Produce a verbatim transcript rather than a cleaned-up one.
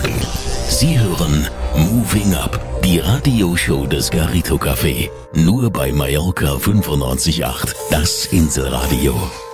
Sie hören Moving Up, die Radioshow des Garrido Café. Nur bei Mallorca fünfundneunzig Komma acht, das Inselradio.